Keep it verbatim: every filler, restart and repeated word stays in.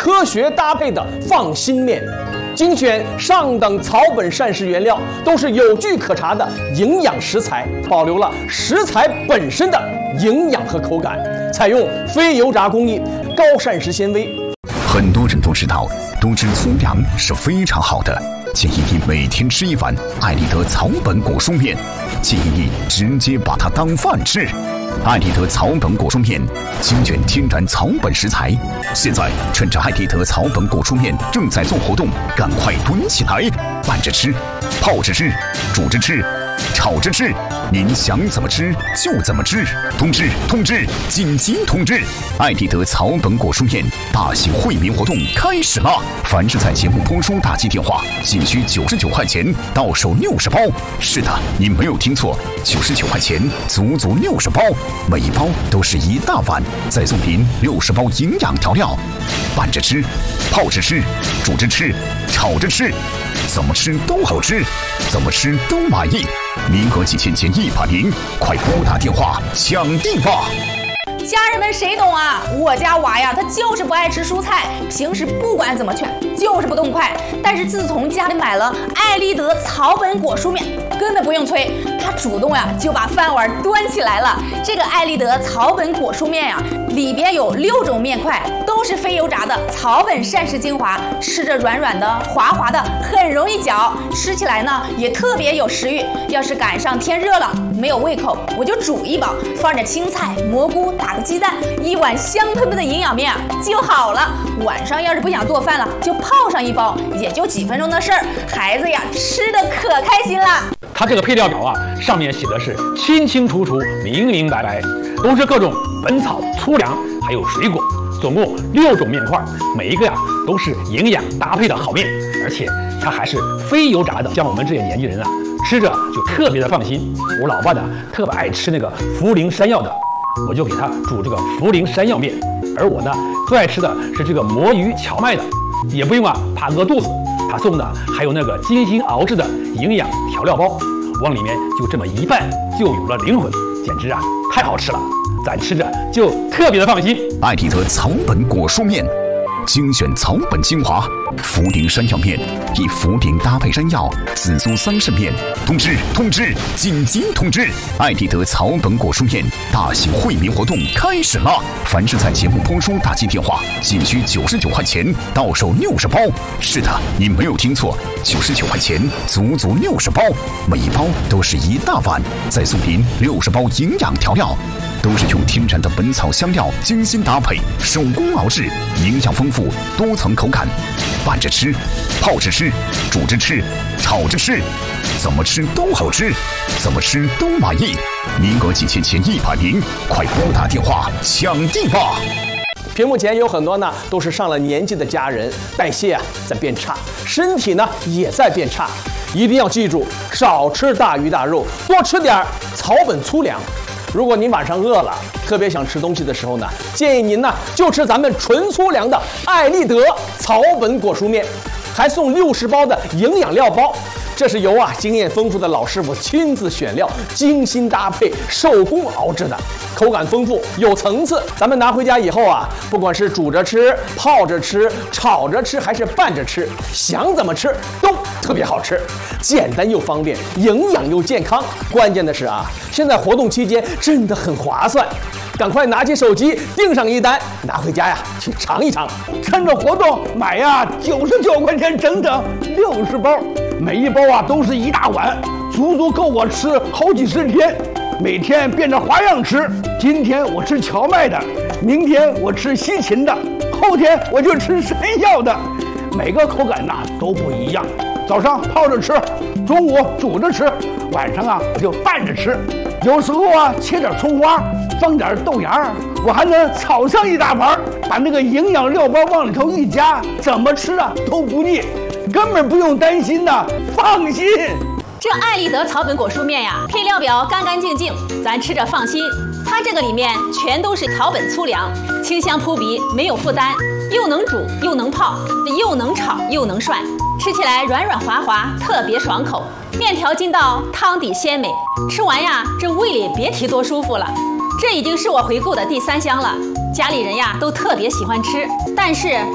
科学搭配的放心面，精选上等草本膳食原料，都是有据可查的营养食材，保留了食材本身的营养和口感，采用非油炸工艺，高膳食纤维。 很多人都知道，多吃粗粮是非常好的，建议你每天吃一碗艾丽德草本果蔬面，建议你直接把它当饭吃。艾丽德草本果蔬面精选天然草本食材，现在趁着艾丽德草本果蔬面正在做活动，赶快囤起来，拌着吃，泡着吃，煮着吃，炒着吃，您想怎么吃就怎么吃。通知通知紧急通知，艾丽德草本果蔬面大型惠民活动开始了，凡是在节目播出打击电话，仅需九十九块钱，到手六十包。是的，你没有听错，九十九块钱，足足六十包，每一包都是一大碗，再送您六十包营养调料，拌着吃，泡着吃，煮着吃，炒着吃，怎么吃都好吃，怎么吃都满意。名额几千前一百名，快拨打电话抢地吧！ 家人们谁懂啊？我家娃呀，他就是不爱吃蔬菜，平时不管怎么劝，就是不动筷。但是自从家里买了艾丽德草本果蔬面，根本不用催，他主动呀就把饭碗端起来了。这个艾丽德草本果蔬面呀，里边有六种面块，都是非油炸的草本膳食精华，吃着软软的、滑滑的，很容易嚼，吃起来呢也特别有食欲。要是赶上天热了，没有胃口，我就煮一包，放点青菜、蘑菇，打个鸡蛋，一碗香喷喷的营养面啊就好了。晚上要是不想做饭了，就泡上一包，也就几分钟的事儿，孩子呀吃的可开心了。 它这个配料表啊，上面写的是清清楚楚、明明白白，都是各种本草、粗粮，还有水果，总共六种面块，每一个呀都是营养搭配的好面，而且它还是非油炸的，像我们这些年轻人啊，吃着就特别的放心。我老爸呢特别爱吃那个涪陵山药的，我就给他煮这个涪陵山药面，而我呢最爱吃的是这个魔芋荞麦的，也不用啊怕饿肚子。他送的还有那个精心熬制的营养调料包，往里面就这么一拌，就有了灵魂，简直啊太好吃了，咱吃着就特别的放心。 艾丽德草本果蔬面，精选草本精华，涪陵山药面，以涪陵搭配山药，紫苏桑葚面。通知通知紧急通知，艾丽德草本果蔬面大型惠民活动开始了，凡是在节目播出打进电话，仅需九十九块钱，到手六十包。是的，你没有听错，九十九块钱，足足六十包，每一包都是一大碗，再送您六十包营养调料，都是用天然的本草香料精心搭配，手工熬制，营养丰富，多层口感，拌着吃，泡着吃，煮着吃，炒着吃，怎么吃都好吃，怎么吃都满意。名额几千前一百名，快拨打电话抢地吧！ 屏幕前有很多呢，都是上了年纪的家人，代谢啊在变差，身体呢也在变差，一定要记住，少吃大鱼大肉，多吃点草本粗粮。如果您晚上饿了，特别想吃东西的时候呢，建议您呢就吃咱们纯粗粮的艾丽德草本果蔬面，还送六十包的营养料包。这是由啊经验丰富的老师傅亲自选料，精心搭配，手工熬制的，口感丰富，有层次。咱们拿回家以后啊，不管是煮着吃、泡着吃、炒着吃，还是拌着吃，想怎么吃都特别好吃，简单又方便，营养又健康。关键的是啊，现在活动期间真的很划算。赶快拿起手机订上一单，拿回家呀去尝一尝。 趁着活动买呀，九十九块钱整整六十包，每一包啊都是一大碗，足足够我吃好几十天。每天变着花样吃，今天我吃荞麦的，明天我吃西芹的，后天我就吃山药的，每个口感呐都不一样。早上泡着吃，中午煮着吃，晚上啊我就拌着吃，有时候啊切点葱花，放点豆芽，我还能炒上一大盘，把那个营养料包往里头一加，怎么吃啊都不腻，根本不用担心的，放心。 这艾丽德草本果蔬面呀，配料表干干净净，咱吃着放心。它这个里面全都是草本粗粮，清香扑鼻，没有负担，又能煮又能泡，又能炒又能涮，吃起来软软滑滑，特别爽口。面条筋道，汤底鲜美，吃完呀，这胃里别提多舒服了。这已经是我回购的第三箱了，家里人呀都特别喜欢吃，但是